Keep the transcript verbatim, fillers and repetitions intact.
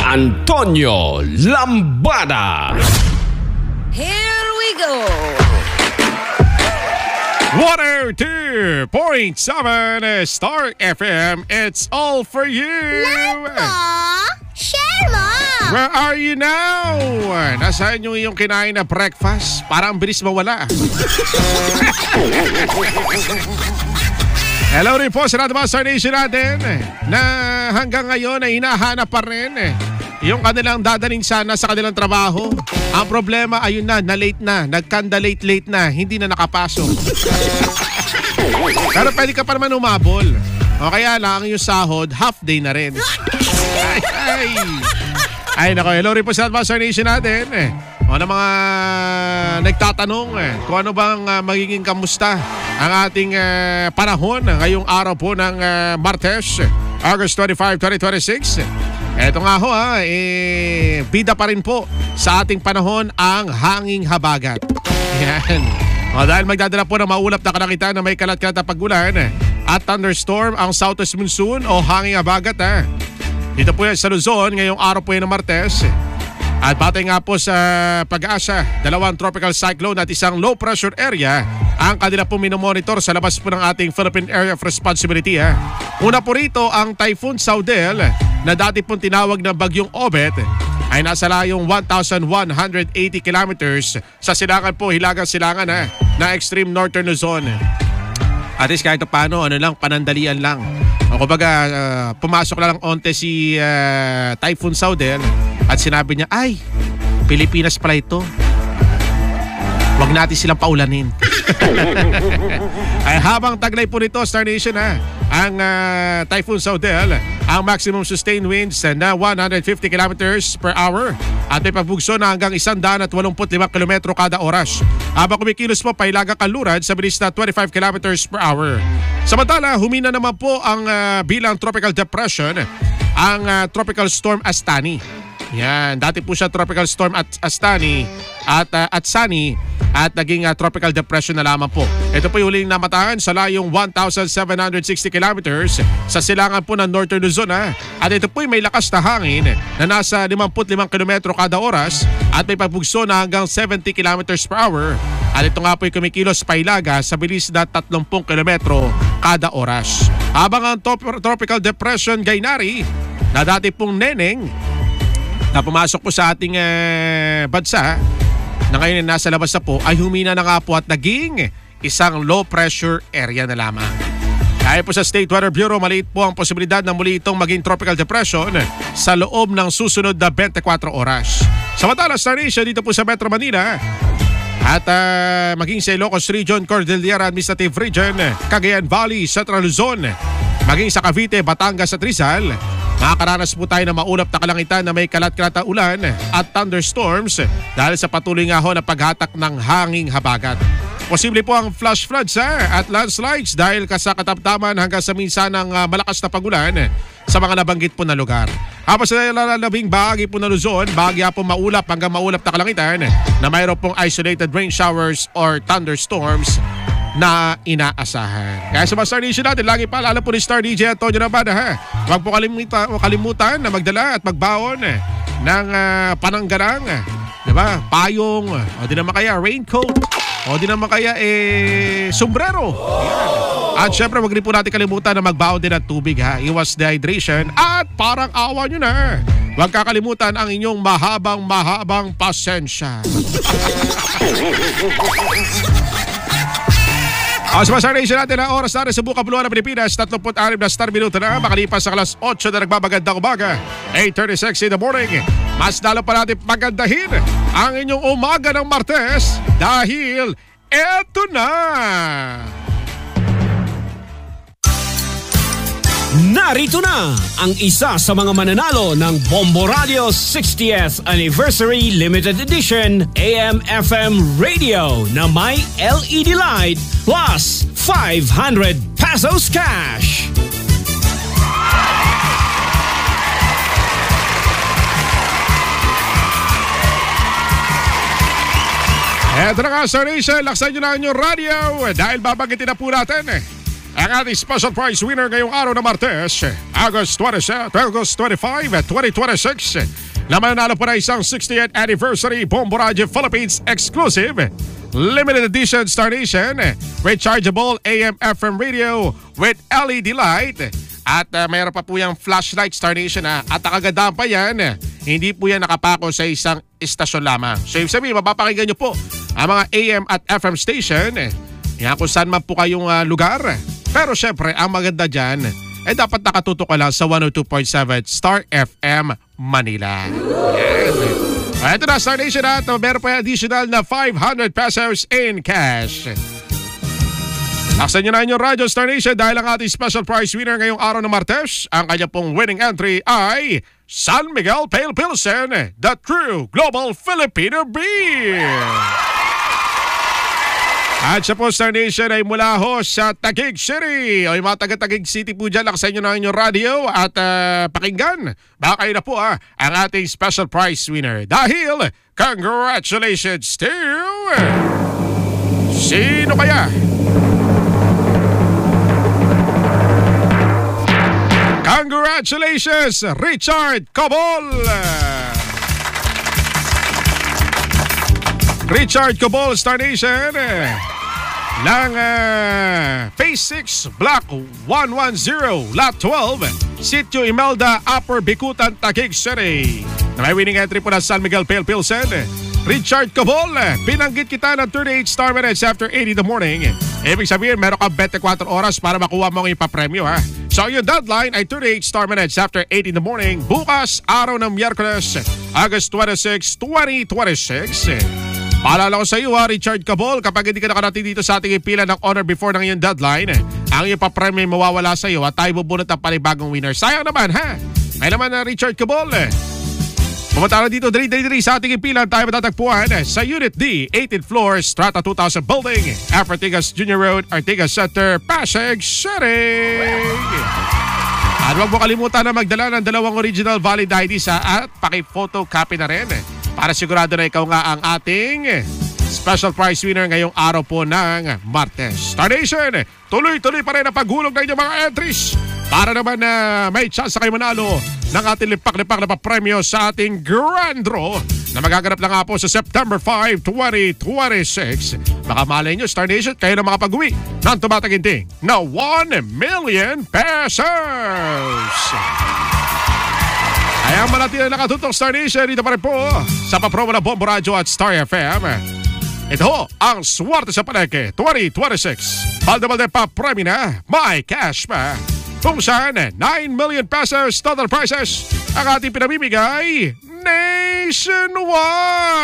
Antonio Lambada. Here we go. one oh two point seven Star F M. It's all for you. Lambo, share mo. Where are you now? Nasaan yung iyong kinain na breakfast? Parang bilis mawala. Hello rin po sa natin mga Star Nation natin na hanggang ngayon ay hinahanap pa rin yung kanilang dadaling sana sa kanilang trabaho. Ang problema, ayun na, na late na, nagkanda late late na, hindi na nakapasok. Pero pwede ka pa naman umabol. O kaya lang yung sahod, half day na rin. Ay, ay. Ay nako, hello rin po sa Advanced Nation natin. O na mga nagtatanong eh, kung ano bang uh, magiging kamusta ang ating uh, panahon ngayong araw po ng uh, Martes, August twenty-fifth, twenty twenty-six. Eto nga ho ha, eh, bida pa rin po sa ating panahon ang hanging habagat. Yan. O dahil magdadala po ng maulap na kanakitan na may kalat-kalat na pagulan at thunderstorm ang southwest monsoon o hanging habagat ha. Dito po yan sa Luzon ngayong araw po yan ng Martes. At batay nga po sa pag-asa, dalawang tropical cyclone at isang low pressure area ang kanila po minomonitor sa labas po ng ating Philippine Area of Responsibility. Ha. Una po rito ang Typhoon Saudel na dati pong tinawag na Bagyong Obet ay nasa layong one thousand one hundred eighty kilometers sa silangan po, hilagang silangan ha, na extreme northern Luzon. At least kahit paano, ano lang, panandalian lang. O kumbaga, uh, pumasok na lang onte si uh, Typhoon Saudel at sinabi niya, ay, Pilipinas pala ito. Huwag natin silang paulanin. Ay habang taglay po nito, Star Nation ha, ang uh, Typhoon Saudel, ang maximum sustained winds na one hundred fifty kilometers per hour at may pagbugso na hanggang one hundred eighty-five kilometro kada oras. Habang kumikilos po pailagang kanlurad sa bilis na twenty-five kilometers per hour. Samantala, humina naman po ang uh, bilang tropical depression ang uh, Tropical Storm Astani. Yan, dati po siya Tropical Storm at Astani at uh, Atsani at naging uh, tropical depression na lamang po. Ito po yung huling namataan sa layong one thousand seven hundred sixty kilometers sa silangan po ng Northern Luzon. Ha? At ito po yung may lakas na hangin na nasa fifty-five kilometro kada oras at may pagbugso na hanggang seventy kilometers per hour. At ito nga po yung kumikilos pailaga sa bilis na thirty kilometro kada oras. Habang ang top- tropical depression Gainari na dati pong Neneng na pumasok po sa ating uh, bansa na ngayon nasa labas na po ay humina na nga po at naging isang low pressure area na lamang. Kaya po sa State Weather Bureau, maliit po ang posibilidad na muli itong maging tropical depression sa loob ng susunod na twenty-four oras. Samantala, Star Nation dito po sa Metro Manila at uh, maging sa Ilocos Region, Cordillera Administrative Region, Cagayan Valley, Central Luzon, maging sa Cavite, Batangas at Rizal, makakaranas po tayo ng maulap na kalangitan na may kalat-kalat na ulan at thunderstorms dahil sa patuloy nga ho na paghatak ng hanging habagat. Posible po ang flash floods ha, at landslides dahil sa katamtaman hanggang sa minsan ng uh, malakas na pagulan sa mga nabanggit po na lugar. Habang sa lalabing bahagi po na Luzon, bahagi po maulap hanggang maulap na kalangitan na mayroon pong isolated rain showers or thunderstorms na inaasahan. Kaya sa mga Star Nation natin, lagi paalala po ni Star D J Antonio Lambada ha. Huwag po kalimutan, kalimutan na magdala at magbaon ng uh, pananggarang, diba? Payong, o di naman kaya raincoat, o di naman kaya eh, sombrero. Yan. At syempre, wag rin po natin kalimutan na magbaon din ng tubig ha. Iwas dehydration at parang awa nyo na. Huwag kakalimutan ang inyong mahabang mahabang pasensya. Ang sa Star Nation natin ang oras natin sa Buka Buluan ng Pilipinas, thirty-six na star minuto na makalipas sa alas eight na nagbabagandang umaga, eight thirty-six in the morning. Mas lalo pa natin pagandahin ang inyong umaga ng Martes dahil eto na! Narito na ang isa sa mga mananalo ng Bombo Radio sixtieth Anniversary Limited Edition A M F M Radio na may L E D light plus five hundred pesos cash. Eto na nga, Star Nation, laksan nyo na ang inyong radio dahil babagitin na po natin ang ating special prize winner ngayong araw na Martes, August twenty-seven, August twenty-five, twenty twenty-six. Na mananalo po na isang sixtieth anniversary Bombo Radio Philippines exclusive limited edition Star Nation rechargeable A M F M radio with L E D light. At uh, mayroon pa po yung flashlight Star Nation ha. At nakagandaan pa yan, hindi po yan nakapako sa isang istasyon lamang. So ibig sabihin, mapapakinggan nyo po ang mga A M at F M station yan kung saan man po kayong uh, lugar. Pero syempre, ang maganda dyan, eh dapat nakatutok ka lang sa one oh two point seven Star F M Manila. Yan. Ito na Star Nation at meron pa yung additional na five hundred pesos in cash. Laksan nyo na inyong radyo Star Nation dahil ang ating special prize winner ngayong araw ng Martes, ang kanya pong winning entry ay San Miguel Pale Pilsen, the true global Filipino beer. At siya po Star Nation ay mula ho sa Taguig City. O yung mga taga-Taguig City po dyan, laksan nyo na inyong radio at uh, pakinggan. Baka kayo na po ah, ang ating special prize winner. Dahil, congratulations to... Sino kaya? Congratulations, Richard Cobol! Richard Cobol, Star Nation, ng uh, Phase six, Block one ten, Lot twelve, Sitio Imelda, Upper Bikutan, Taguig City. Na may winning entry po na San Miguel Pale Pilsen. Richard Cobol, pinanggit kita ng thirty-eight star minutes after eight in the morning. Ibig sabihin, meron kang twenty-four oras para makuha mo ang ipapremyo ha. So yung deadline ay thirty-eight star minutes after eight in the morning. Bukas, araw ng Miyerkules, August twenty-sixth, twenty twenty-six. Paalala ko sa iyo ha, Richard Cobol, kapag hindi ka nakarating dito sa ating ipila ng honor before ng iyong deadline, ang iyong papremyo mawawala sa iyo at tayo bubunot ang panibagong winner. Sayang naman ha. Ay naman na Richard Cobol. Pumunta na dito, dali dali dali sa ating ipilan. Tayo matatagpuan sa Unit D, eighteenth floor, Strata two thousand Building, Artigas Junior Road, Artigas Center, Pasig City. At huwag mo kalimutan na magdala ng dalawang original valid I Ds at paki-photocopy na rin para sigurado na ikaw nga ang ating special prize winner ngayong araw po ng Martes. Star Nation, tuloy-tuloy pa rin ang paghulog ng inyong mga entries para naman na uh, may chance kayo manalo ng ating lipak-lipak na papremyo sa ating Grand Draw na magaganap lang nga po sa September fifth, twenty twenty-six. Baka malay nyo, Star Nation, kayo na makapag-uwi ng tumataginting na one million pesos. Kaya manatili na nakatutok Star Nation dito pa rin po sa papromo ng Bombo Radio at Star F M. Ito ho, ang Swerte sa Palengke twenty twenty-six. Balde-balde pa premyo na, may cash pa. Kung saan nine million pesos total prizes ang ating pinamimigay nationwide.